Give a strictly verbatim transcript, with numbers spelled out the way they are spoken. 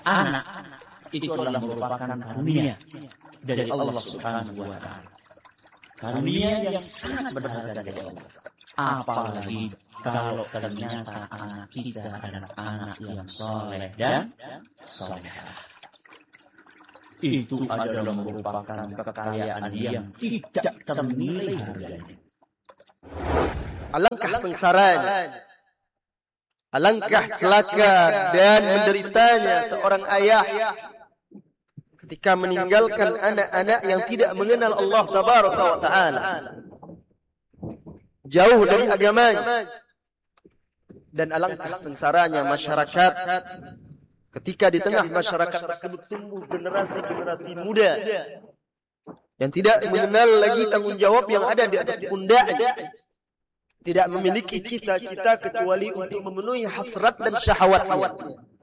anak itu adalah merupakan karunia dari Allah Subhanahu wa taala. Karunia yang sangat berharga dari Allah. Apalagi kalau ternyata anak kita adalah anak yang soleh dan solehah. Itu adalah merupakan kekayaan yang tidak ternilai harganya. Alangkah sengsaranya, alangkah celaka dan menderitanya seorang ayah ketika meninggalkan anak-anak yang tidak mengenal Allah Tabaraka wa Ta'ala, jauh dari agamanya. Dan alangkah sengsaranya masyarakat ketika di tengah masyarakat tersebut tumbuh generasi-generasi muda yang tidak mengenal lagi tanggung jawab yang ada di atas pundaknya, tidak memiliki cita-cita kecuali untuk memenuhi hasrat dan syahwatnya.